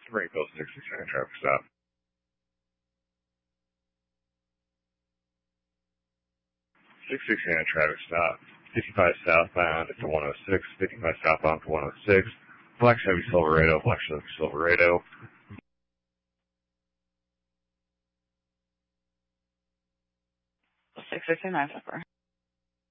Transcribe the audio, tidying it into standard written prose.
Springfield 669 traffic stop. 669 traffic stop. 55 southbound to 106, 55 southbound to 106. Black Chevy Silverado, Black Chevy Silverado. Six 69 Pepper.